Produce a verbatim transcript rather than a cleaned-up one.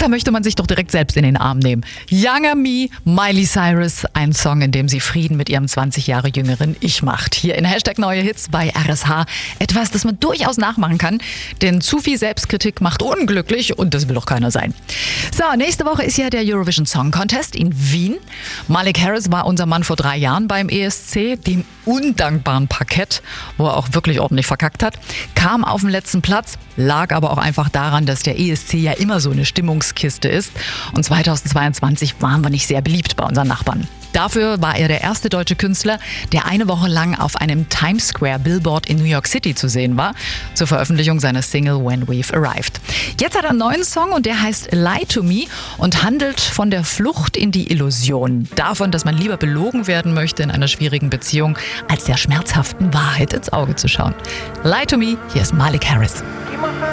da möchte man sich doch direkt selbst in den Arm nehmen. Younger Me, Miley Cyrus, ein Song, in dem sie Frieden mit ihrem zwanzig Jahre jüngeren Ich macht. Hier in Hashtag Neue Hits bei R S H. Etwas, das man durchaus nachmachen kann, denn zu viel Selbstkritik macht unglücklich und das will doch keiner sein. So, nächste Woche ist ja der Eurovision Song Contest in Wien. Malik Harris war unser Mann vor drei Jahren beim E S C, dem undankbaren Parkett, wo er auch wirklich ordentlich verkackt hat, kam auf den letzten Platz, lag aber auch einfach daran, dass der E S C ja immer so eine Stimmungskiste ist. Und zweitausendzweiundzwanzig waren wir nicht sehr beliebt bei unseren Nachbarn. Dafür war er der erste deutsche Künstler, der eine Woche lang auf einem Times Square Billboard in New York City zu sehen war, zur Veröffentlichung seiner Single When We've Arrived. Jetzt hat er einen neuen Song und der heißt Lie to Me und handelt von der Flucht in die Illusion. Davon, dass man lieber belogen werden möchte in einer schwierigen Beziehung, als der schmerzhaften Wahrheit ins Auge zu schauen. Lie to Me, hier ist Malik Harris.